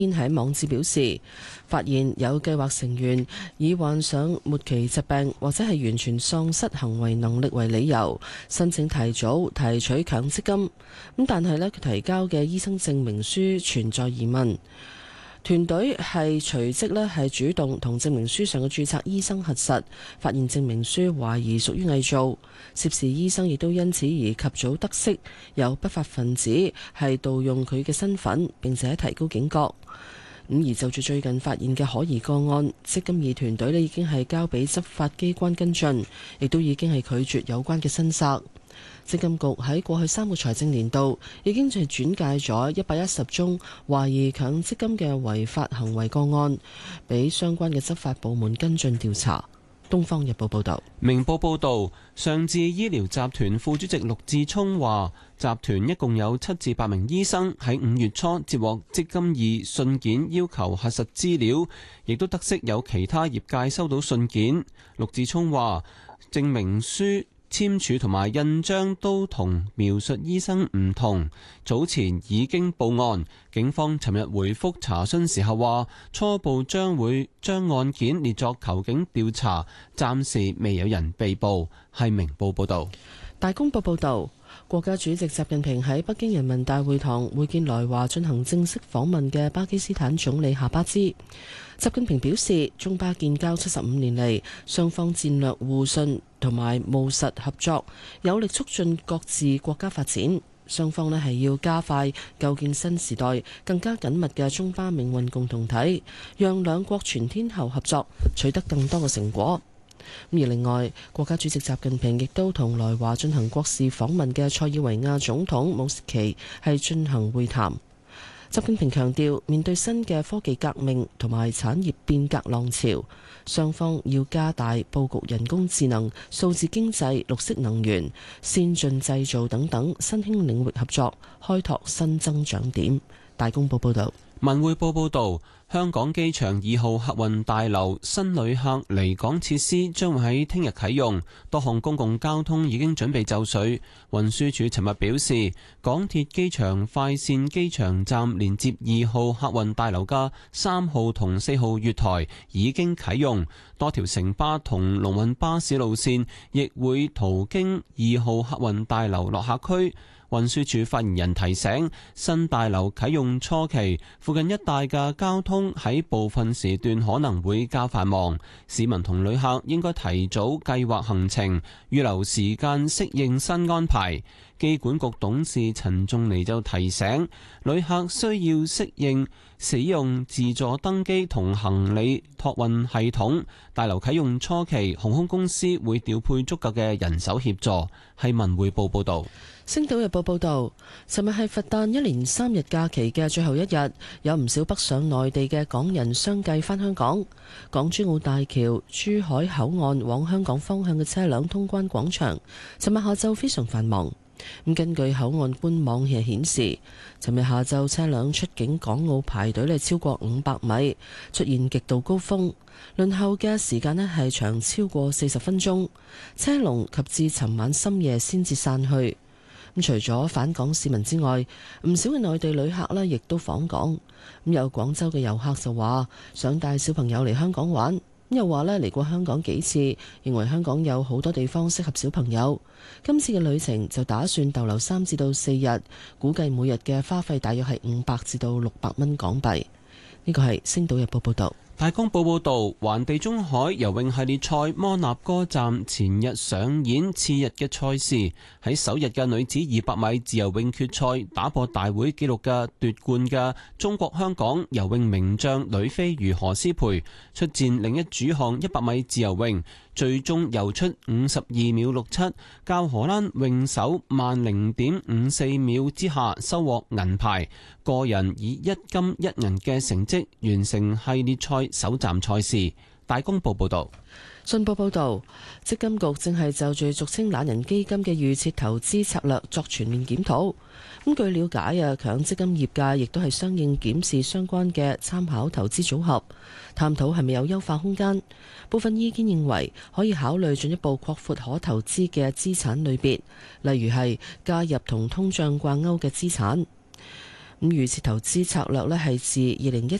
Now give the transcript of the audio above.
喺網誌表示，發現有計劃成員以患上末期疾病或者係完全喪失行為能力為理由，申請提早提取強積金。但係佢提交嘅醫生證明書存在疑問。團隊係隨即係主動同證明書上嘅註冊醫生核實，發現證明書懷疑屬於偽造。涉事醫生亦都因此而及早得悉有不法分子係盜用佢嘅身份，並且提高警覺。而就住最近發現嘅可疑個案，積金易團隊已經係交俾執法機關跟進，亦都已經係拒絕有關嘅申索。積金局喺過去3個財政年度已經係轉介咗110宗懷疑強積金嘅違法行為個案，俾相關嘅執法部門跟進調查。《東方日報》報道。 明報報道，上智醫療集團副主席陸志聰話，集團一共有7至8名醫生喺5月初接獲積金易信件要求核實資料，亦都得悉有其他業界收到信件。陸志聰話，證明書簽署同埋印章都同描述醫生唔同，早前已經報案。警方尋日回覆查詢時候話，初步會將案件列作求警調查，暫時未有人被捕。係明報報道。 大公報報道，國家主席習近平喺北京人民大會堂會見來華進行正式訪問嘅巴基斯坦總理夏巴茲。習近平表示，中巴建交75年嚟，雙方戰略互信同埋務實合作，有力促進各自國家發展。雙方係要加快構建新時代更加緊密嘅中巴命運共同體，讓兩國全天候合作取得更多嘅成果。而另外，國家主席習近平亦都同來華進行國事訪問嘅塞爾維亞總統武契奇係進行會談。習近平強調，面對新嘅科技革命同埋產業變革浪潮，雙方要加大佈局人工智能、數字經濟、綠色能源、先進製造等等新興領域合作，開拓新增長點。大公報報道。 文匯報報道，香港機場2號客運大樓新旅客離港設施將會喺聽日啟用，多項公共交通已經準備就緒。運輸署尋日表示，港鐵機場快線機場站連接2號客運大樓嘅3號同4號月台已經啟用，多條城巴同龍運巴士路線亦會途經2號客運大樓落客區。運輸署發言人提醒，新大樓啟用初期，附近一帶嘅交通喺部分時段可能會較繁忙，市民同旅客應該提早計劃行程，預留時間適應新安排。機管局董事陳仲尼就提醒，旅客需要適應使用自助登機同行李託運系統。大樓啟用初期，航空公司會調配足夠嘅人手協助。係文匯報報道。 星島日報報道，尋日係佛誕一連3日假期嘅最後一日，有唔少北上內地嘅港人相繼返香港。港珠澳大橋珠海口岸往香港方向嘅車輛通關廣場，尋日下晝非常繁忙。根據口岸官網係顯示，尋日下晝車輛出境港澳排隊超過500米，出現極度高峰，輪候嘅時間係長超過40分鐘，車龍及至尋晚深夜先至散去。除咗返港市民之外，唔少嘅內地旅客亦都訪港。有廣州嘅遊客就話想帶小朋友嚟香港玩，又話嚟過香港幾次，認為香港有好多地方適合小朋友。今次嘅旅程就打算逗留3至4日，估計每日嘅花費大約係500至到600蚊港幣。呢個係《星島日報》報道。 大公報報導，環地中海游泳系列賽摩納哥站前日上演次日嘅賽事，喺首日嘅女子200米自由泳決賽打破大會紀錄嘅奪冠嘅中國香港游泳名將呂飛魚何詩蓓出戰另一主項100米自由泳，最終游出52秒67，較荷蘭泳手慢0.54秒之下收穫銀牌，個人以1金1銀嘅成績完成系列賽首站賽事。大公報報道。 信報報導，積金局正係就住俗稱懶人基金嘅預設投資策略作全面檢討。據了解強積金業界亦都係相應檢視相關嘅參考投資組合，探討係咪有優化空間。部分意見認為可以考慮進一步擴闊可投資嘅資產類別，例如係加入同通脹掛鈎嘅資產。 咁預設投資策略呢係自2017